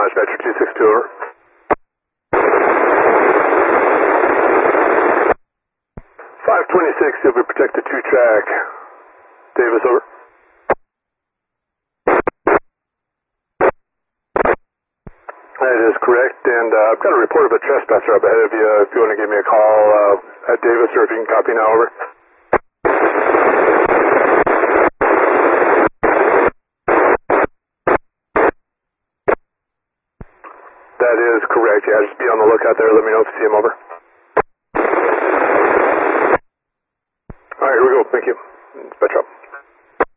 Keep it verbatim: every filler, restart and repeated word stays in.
Dispatcher two six two, over. five twenty-six, you'll be protected two track. Davis, over. That is correct, and uh, I've got a report of a trespasser up ahead of you if you want to give me a call uh, at Davis, or if you can copy now, over. That is correct, yeah, just be on the lookout there, let me know if you see him, over.